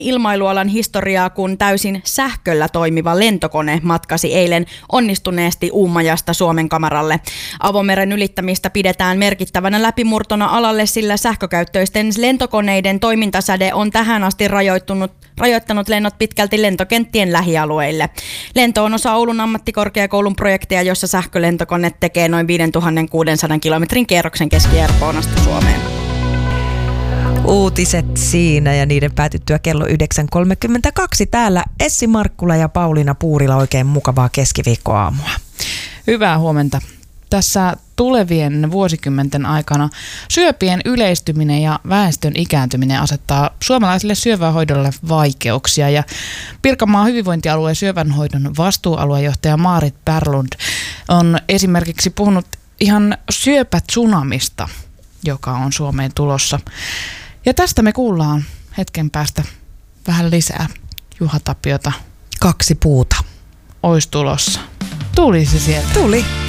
ilmailualan historiaa, kun täysin sähköllä toimiva lentokone matkasi eilen onnistuneesti Uumajasta Suomen kamaralle. Avomeren ylittämistä pidetään merkittävänä läpimurtona alalle, sillä sähkökäyttöisten lentokoneiden toimintasäde on tähän asti rajoittanut lennot pitkälti lentokenttien lähialueille. Lento on osa Oulun ammattikorkeakoulun projekteja, jossa sähkölentokone tekee noin 5600 kilometrin kierroksen Keski-Espoonasta Suomeen. Uutiset siinä ja niiden päätyttyä kello 9.32. Täällä Essi Markkula ja Pauliina Puurila, oikein mukavaa keskiviikkoaamua. Hyvää huomenta. Tässä tulevien vuosikymmenten aikana syöpien yleistyminen ja väestön ikääntyminen asettaa suomalaisille syövänhoidolle vaikeuksia. Ja Pirkanmaan hyvinvointialueen syövänhoidon vastuualuejohtaja Maarit Berlund on esimerkiksi puhunut ihan syöpätsunamista, joka on Suomeen tulossa. Ja tästä me kuullaan hetken päästä vähän lisää. Juha Tapiota. 2 puuta. Ois tulossa. Tuli se sieltä. Tuli.